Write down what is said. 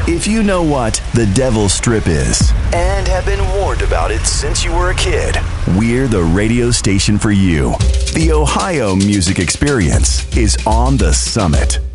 If you know what the Devil's Strip is and have been warned about it since you were a kid, we're the radio station for you. The Ohio Music Experience is on the Summit.